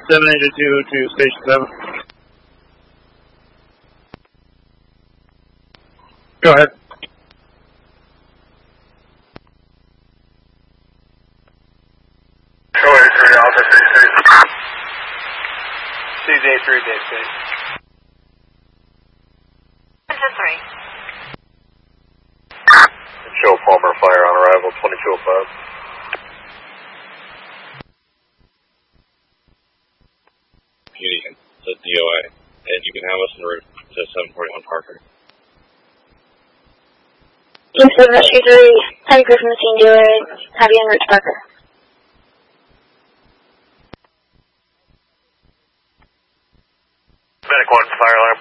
782 to Station 7. Go ahead. CJ3, Dave State. 3. Show Palmer, fire on arrival, 2205. Union, the DOA, and you can have us en route to 741 Parker. Team 7 Rescue 3, have you clear from the scene DOA, have you en route to Parker. Medic 1, fire alarm.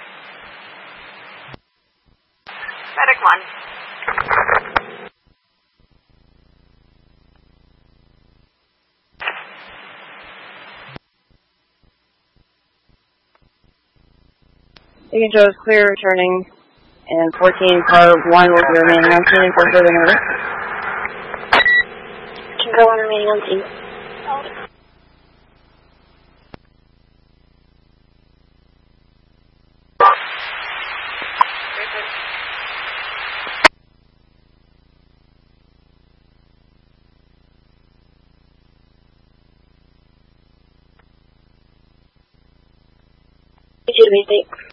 Medic 1. You can show us clear returning, and 14 car 1 will be remaining on scene for further notice. Can go on remaining on scene. You to be safe.